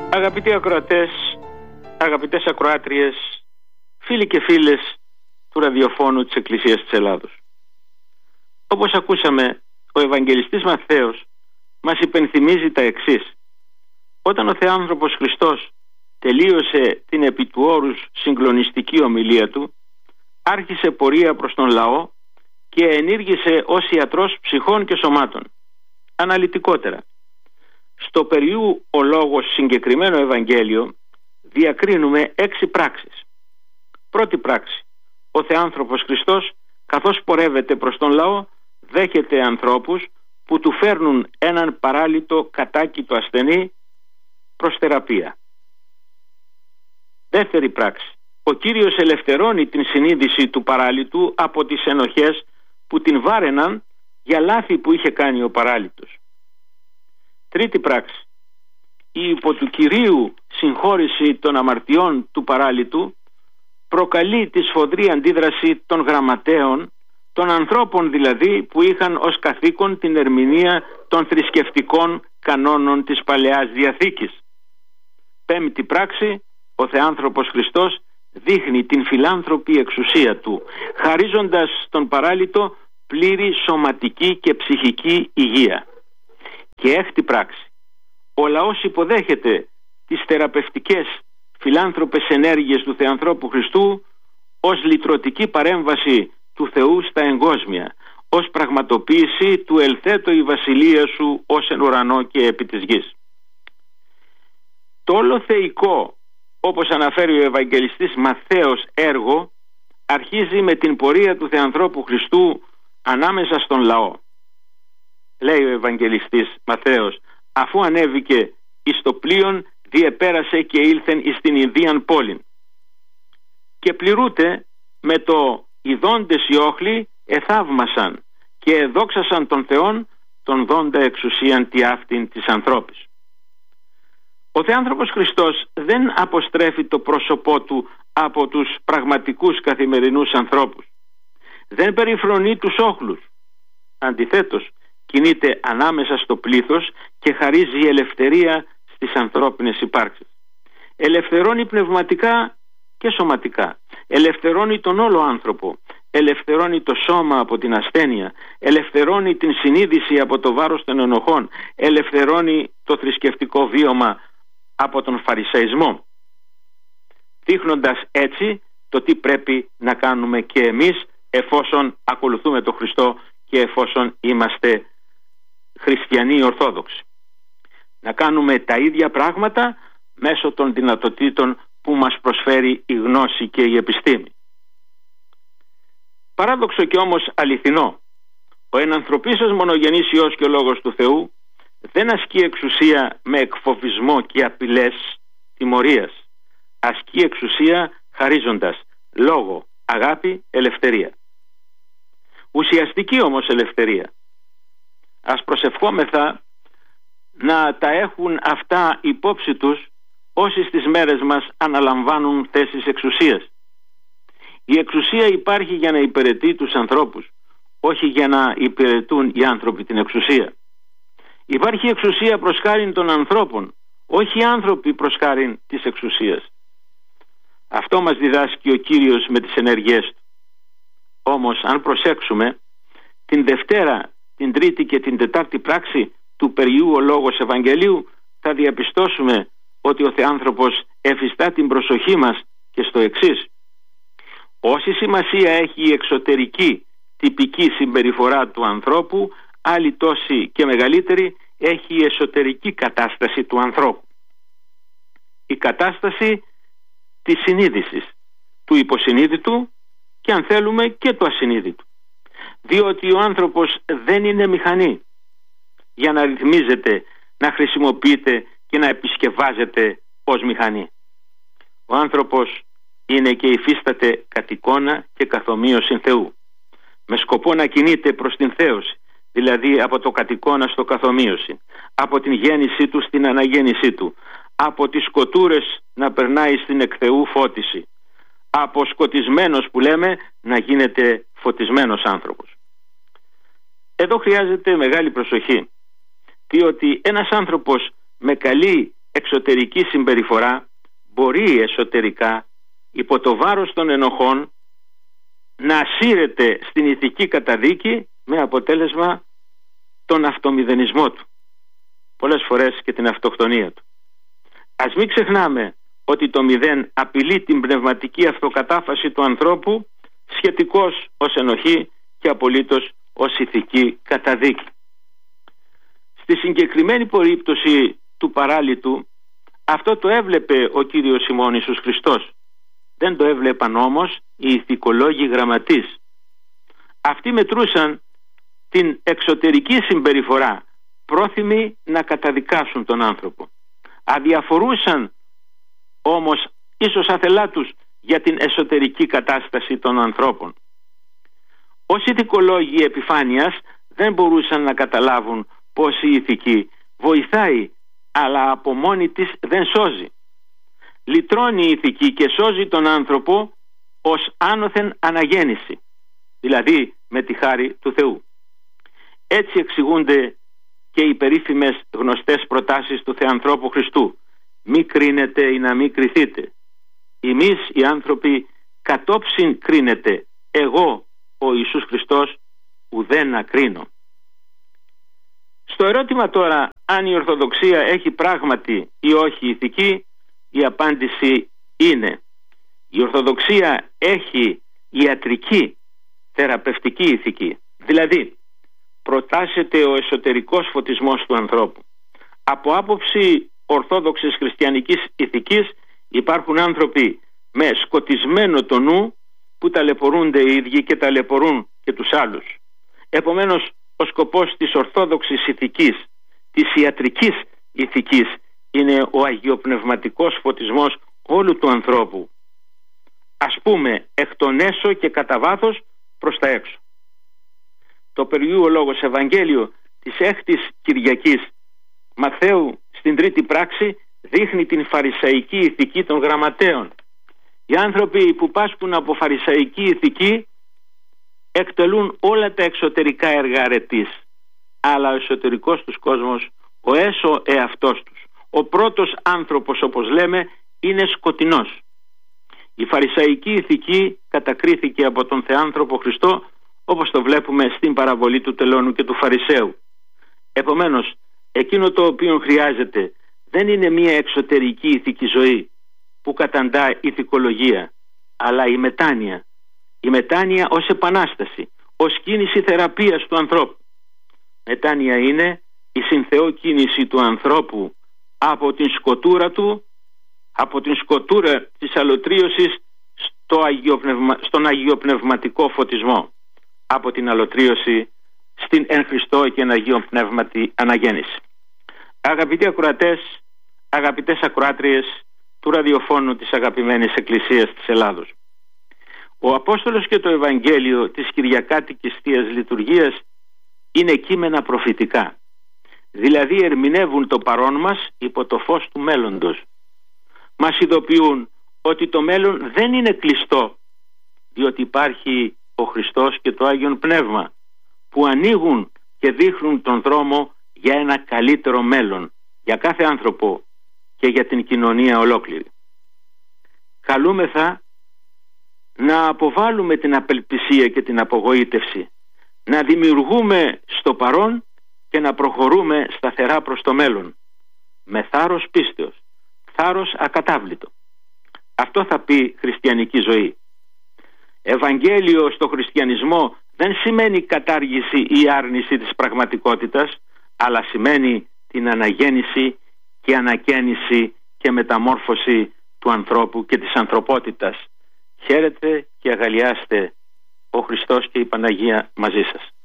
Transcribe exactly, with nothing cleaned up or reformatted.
Αγαπητοί ακροατές, αγαπητές ακροάτριες, φίλοι και φίλες του ραδιοφώνου της Εκκλησίας της Ελλάδος. Όπως ακούσαμε, ο Ευαγγελιστής Ματθαίος μας υπενθυμίζει τα εξής. Όταν ο Θεάνθρωπος Χριστός τελείωσε την επί του όρους συγκλονιστική ομιλία του, άρχισε πορεία προς τον λαό και ενήργησε ως ιατρός ψυχών και σωμάτων. Αναλυτικότερα, στο περιού ο λόγος συγκεκριμένο Ευαγγέλιο διακρίνουμε έξι πράξεις. Πρώτη πράξη: ο Θεάνθρωπος Χριστός, καθώς πορεύεται προς τον λαό, δέχεται ανθρώπους που του φέρνουν έναν παράλυτο κατάκητο ασθενή προς θεραπεία. Δεύτερη πράξη: ο Κύριος ελευθερώνει την συνείδηση του παράλυτου από τις ενοχές που την βάραιναν για λάθη που είχε κάνει ο παράλυτος. Τρίτη πράξη: η υπό του Κυρίου συγχώρηση των αμαρτιών του παράλυτου προκαλεί τη σφοδρή αντίδραση των γραμματέων, των ανθρώπων δηλαδή που είχαν ως καθήκον την ερμηνεία των θρησκευτικών κανόνων της Παλαιάς Διαθήκης. Πέμπτη πράξη: ο Θεάνθρωπος Χριστός δείχνει την φιλάνθρωπη εξουσία του, χαρίζοντας στον παράλυτο πλήρη σωματική και ψυχική υγεία. Και έκτη πράξη: ο λαός υποδέχεται τις θεραπευτικές φιλάνθρωπες ενέργειες του Θεανθρώπου Χριστού ως λυτρωτική παρέμβαση του Θεού στα εγκόσμια, ως πραγματοποίηση του «ελθέτω η βασιλεία σου ως εν ουρανό και επί της γης». Το όλο θεϊκό, όπως αναφέρει ο Ευαγγελιστής Ματθαίος, έργο αρχίζει με την πορεία του Θεανθρώπου Χριστού ανάμεσα στον λαό. Λέει ο Ευαγγελιστής Ματθαίος, αφού ανέβηκε εις το πλοίον, διεπέρασε και ήλθεν εις την Ιδίαν πόλην. Και πληρούται με το «ιδόντες οι όχλοι εθαύμασαν και εδόξασαν τον Θεόν, τον δόντα εξουσίαν τι αυτήν της ανθρώπης». Ο Θεάνθρωπος Χριστός δεν αποστρέφει το πρόσωπό του από τους πραγματικούς καθημερινούς ανθρώπους. Δεν περιφρονεί τους όχλους. Αντιθέτως, κινείται ανάμεσα στο πλήθος και χαρίζει ελευθερία στις ανθρώπινες υπάρξεις. Ελευθερώνει πνευματικά και σωματικά. Ελευθερώνει τον όλο άνθρωπο. Ελευθερώνει το σώμα από την ασθένεια. Ελευθερώνει την συνείδηση από το βάρος των ενοχών. Ελευθερώνει το θρησκευτικό βίωμα από τον φαρισαϊσμό, δείχνοντας έτσι το τι πρέπει να κάνουμε και εμείς εφόσον ακολουθούμε τον Χριστό και εφόσον είμαστε χριστιανοί ορθόδοξοι. Να κάνουμε τα ίδια πράγματα μέσω των δυνατοτήτων που μας προσφέρει η γνώση και η επιστήμη. Παράδοξο και όμως αληθινό, ο ενανθρωπίσας μονογενής Υιός και ο Λόγος του Θεού δεν ασκεί εξουσία με εκφοβισμό και απειλές τιμωρίας. Ασκεί εξουσία χαρίζοντας λόγο, αγάπη, ελευθερία. Ουσιαστική όμως ελευθερία. Ας προσευχόμεθα να τα έχουν αυτά υπόψη τους όσοι στις μέρες μας αναλαμβάνουν θέσεις εξουσίας. Η εξουσία υπάρχει για να υπηρετεί τους ανθρώπους, όχι για να υπηρετούν οι άνθρωποι την εξουσία. Υπάρχει εξουσία προς χάριν των ανθρώπων, όχι οι άνθρωποι προς χάριν της εξουσίας. Αυτό μας διδάσκει ο Κύριος με τις ενέργειές του. Όμως αν προσέξουμε, την Δευτέρα, την Τρίτη και την Τετάρτη πράξη του περιού ο λόγος Ευαγγελίου, θα διαπιστώσουμε ότι ο Θεάνθρωπος εφιστά την προσοχή μας και στο εξής. Όση σημασία έχει η εξωτερική τυπική συμπεριφορά του ανθρώπου, άλλη τόση και μεγαλύτερη έχει η εσωτερική κατάσταση του ανθρώπου. Η κατάσταση της συνείδησης, του υποσυνείδητου και αν θέλουμε και του ασυνείδητου. Διότι ο άνθρωπος δεν είναι μηχανή για να ρυθμίζεται, να χρησιμοποιείται και να επισκευάζεται ως μηχανή. Ο άνθρωπος είναι και υφίσταται κατ' εικόνα και καθομοίωση Θεού, με σκοπό να κινείται προς την θέωση, δηλαδή από το κατ' εικόνα στο καθομοίωση, από την γέννησή του στην αναγέννησή του, από τις σκοτούρες να περνάει στην εκ Θεού φώτιση, από σκοτισμένος που λέμε να γίνεται φωτισμένος άνθρωπος. Εδώ χρειάζεται μεγάλη προσοχή, διότι ένας άνθρωπος με καλή εξωτερική συμπεριφορά μπορεί εσωτερικά υπό το βάρος των ενοχών να ασύρεται στην ηθική καταδίκη με αποτέλεσμα τον αυτομηδενισμό του, πολλές φορές και την αυτοκτονία του. Ας μην ξεχνάμε ότι το μηδέν απειλεί την πνευματική αυτοκατάφαση του ανθρώπου σχετικώς ως ενοχή και απολύτως ως ηθική καταδίκη. Στη συγκεκριμένη περίπτωση του παράλυτου, αυτό το έβλεπε ο Κύριος ημών Ιησούς Χριστός. Δεν το έβλεπαν όμως οι ηθικολόγοι γραμματείς. Αυτοί μετρούσαν την εξωτερική συμπεριφορά, πρόθυμοι να καταδικάσουν τον άνθρωπο. Αδιαφορούσαν όμως ίσως αθελά τους για την εσωτερική κατάσταση των ανθρώπων. Ως ηθικολόγοι επιφάνειας δεν μπορούσαν να καταλάβουν πως η ηθική βοηθάει, αλλά από μόνη της δεν σώζει. Λυτρώνει η ηθική και σώζει τον άνθρωπο ως άνωθεν αναγέννηση, δηλαδή με τη χάρη του Θεού. Έτσι εξηγούνται και οι περίφημες γνωστές προτάσεις του Θεανθρώπου Χριστού: μη κρίνετε ή να μη κριθείτε. Εμείς οι άνθρωποι κατόψιν κρίνετε, εγώ ο Ιησούς Χριστός ουδέν να κρίνω. Στο ερώτημα τώρα αν η Ορθοδοξία έχει πράγματι ή όχι ηθική, η απάντηση είναι: η Ορθοδοξία έχει ιατρική, θεραπευτική ηθική. Δηλαδή προτάσσεται ο εσωτερικός φωτισμός του ανθρώπου. Από άποψη ορθόδοξης χριστιανικής ηθικής υπάρχουν άνθρωποι με σκοτισμένο το νου που ταλαιπωρούνται οι ίδιοι και ταλαιπωρούν και τους άλλους. Επομένως ο σκοπός της ορθόδοξης ηθικής, της ιατρικής ηθικής, είναι ο αγιοπνευματικός φωτισμός όλου του ανθρώπου, ας πούμε εκ των έσω και κατά βάθος προς τα έξω. Το περιού λόγος Ευαγγέλιο της έκτης Κυριακής Μαθαίου στην τρίτη πράξη δείχνει την φαρισαϊκή ηθική των γραμματέων. Οι άνθρωποι που πάσχουν από φαρισαϊκή ηθική εκτελούν όλα τα εξωτερικά έργα αρετής, αλλά ο εσωτερικός τους κόσμος, ο έσω εαυτός τους, ο πρώτος άνθρωπος όπως λέμε, είναι σκοτεινός. Η φαρισαϊκή ηθική κατακρίθηκε από τον Θεάνθρωπο Χριστό, όπως το βλέπουμε στην παραβολή του τελώνου και του Φαρισαίου. Επομένως, εκείνο το οποίο χρειάζεται δεν είναι μια εξωτερική ηθική ζωή που καταντά ηθικολογία, αλλά η μετάνοια. Η μετάνοια ως επανάσταση, ως κίνηση θεραπείας του ανθρώπου. Μετάνοια είναι η συνθεό κίνηση του ανθρώπου από την σκοτούρα του, από την σκοτούρα της αλωτρίωσης στο αγιοπνευμα, στον αγιοπνευματικό φωτισμό, από την αλωτρίωση στην εν Χριστώ και εν Αγίον Πνεύματι αναγέννηση. Αγαπητοί ακροατές, αγαπητές ακροάτριες του ραδιοφώνου της αγαπημένης Εκκλησίας της Ελλάδος, ο Απόστολος και το Ευαγγέλιο της Κυριακάτικης Θείας Λειτουργίας είναι κείμενα προφητικά, δηλαδή ερμηνεύουν το παρόν μας υπό το φως του μέλλοντος. Μας ειδοποιούν ότι το μέλλον δεν είναι κλειστό, διότι υπάρχει ο Χριστός και το Άγιον Πνεύμα που ανοίγουν και δείχνουν τον δρόμο για ένα καλύτερο μέλλον για κάθε άνθρωπο και για την κοινωνία ολόκληρη. Καλούμεθα να αποβάλουμε την απελπισία και την απογοήτευση, να δημιουργούμε στο παρόν και να προχωρούμε σταθερά προς το μέλλον, με θάρρος πίστεως, θάρρος ακατάβλητο. Αυτό θα πει χριστιανική ζωή. Ευαγγέλιο στο χριστιανισμό δεν σημαίνει κατάργηση ή άρνηση της πραγματικότητας, αλλά σημαίνει την αναγέννηση και ανακαίνιση και μεταμόρφωση του ανθρώπου και της ανθρωπότητας. Χαίρετε και αγαλιάστε, ο Χριστός και η Παναγία μαζί σας.